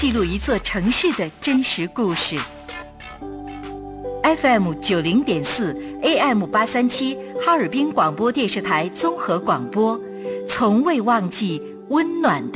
记录一座城市的真实故事。FM 90.4 AM 837哈尔滨广播电视台综合广播，从未忘记温暖的